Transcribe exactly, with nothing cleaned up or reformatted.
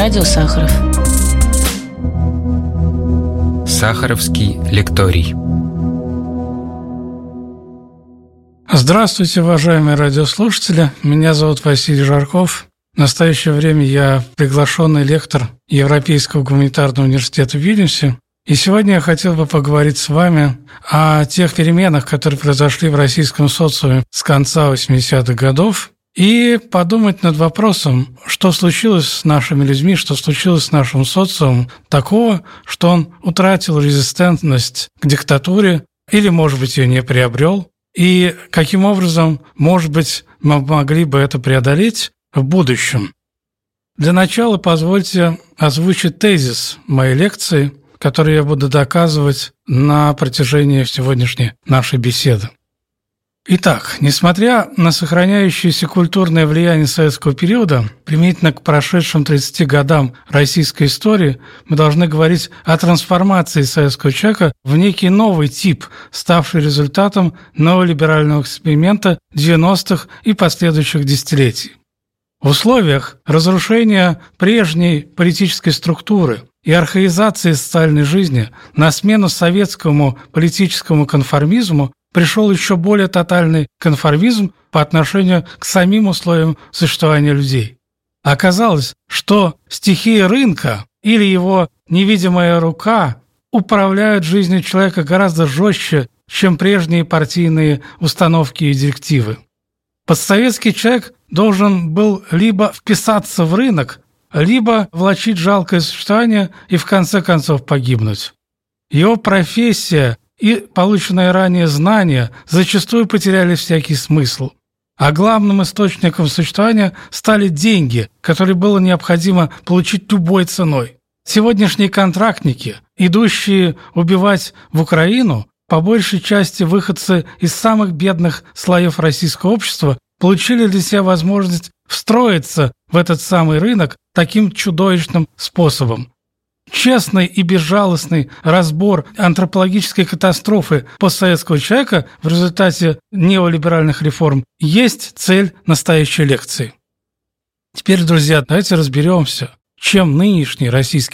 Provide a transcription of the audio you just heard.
Радио Сахаров. Сахаровский лекторий. Здравствуйте, уважаемые радиослушатели. Меня зовут Василий Жарков. В настоящее время я приглашенный лектор Европейского гуманитарного университета в Вильнюсе. И сегодня я хотел бы поговорить с вами о тех переменах, которые произошли в российском социуме с конца восьмидесятых годов, и подумать над вопросом, что случилось с нашими людьми, что случилось с нашим социумом такого, что он утратил резистентность к диктатуре или, может быть, ее не приобрел, и каким образом, может быть, мы могли бы это преодолеть в будущем. Для начала позвольте озвучить тезис моей лекции, который я буду доказывать на протяжении сегодняшней нашей беседы. Итак, несмотря на сохраняющееся культурное влияние советского периода, применительно к прошедшим тридцати годам российской истории, мы должны говорить о трансформации советского человека в некий новый тип, ставший результатом неолиберального эксперимента девяностых и последующих десятилетий. В условиях разрушения прежней политической структуры и архаизации социальной жизни на смену советскому политическому конформизму пришел еще более тотальный конформизм по отношению к самим условиям существования людей. Оказалось, что стихия рынка или его невидимая рука управляют жизнью человека гораздо жестче, чем прежние партийные установки и директивы. Постсоветский человек должен был либо вписаться в рынок, либо влачить жалкое существование и в конце концов погибнуть. Его профессия и полученные ранее знания зачастую потеряли всякий смысл. А главным источником существования стали деньги, которые было необходимо получить любой ценой. Сегодняшние контрактники, идущие убивать в Украину, по большей части выходцы из самых бедных слоев российского общества, получили для себя возможность встроиться в этот самый рынок таким чудовищным способом. Честный и безжалостный разбор антропологической катастрофы постсоветского человека в результате неолиберальных реформ есть цель настоящей лекции. Теперь, друзья, давайте разберемся, чем нынешний российский